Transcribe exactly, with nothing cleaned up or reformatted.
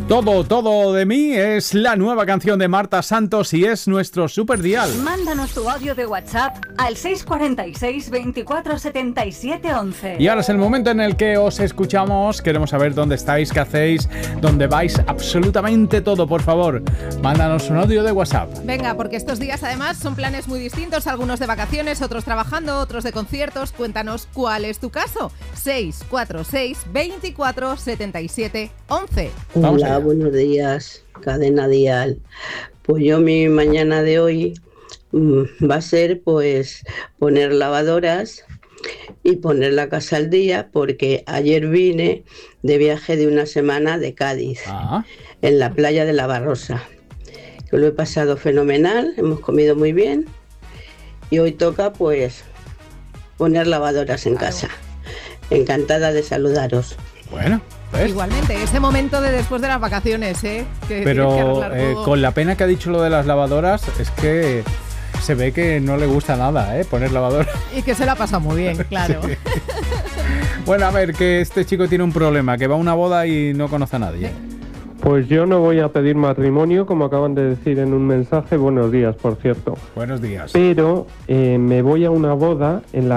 Todo, todo de mí es la nueva canción de Marta Santos y es nuestro super dial. Mándanos tu audio de WhatsApp al seis cuatro seis, veinticuatro, setenta y siete, once. Y ahora es el momento en el que os escuchamos. Queremos saber dónde estáis, qué hacéis, dónde vais, absolutamente todo, por favor. Mándanos un audio de WhatsApp. Venga, porque estos días además son planes muy distintos, algunos de vacaciones, otros trabajando, otros de conciertos. Cuéntanos cuál es tu caso. seis cuatro seis, veinticuatro, setenta y siete, once. Vamos Hola, allá. buenos días, Cadena Dial. Pues yo mi mañana de hoy mm, va a ser pues poner lavadoras y poner la casa al día, porque ayer vine de viaje de una semana de Cádiz, Ah, en la playa de La Barrosa, que lo he pasado fenomenal, hemos comido muy bien y hoy toca pues poner lavadoras en casa. Encantada de saludaros. bueno, ¿ves? Igualmente, ese momento de después de las vacaciones, ¿eh? Que tienes que Pero arreglar eh, todo. con la pena que ha dicho lo de las lavadoras, es que se ve que no le gusta nada, ¿eh? Poner lavadoras. Y que se la pasa muy bien, claro. Sí. Bueno, a ver, que este chico tiene un problema, que va a una boda y no conoce a nadie. Pues yo no voy a pedir matrimonio, como acaban de decir en un mensaje. Buenos días, por cierto. Buenos días. Pero eh, me voy a una boda en la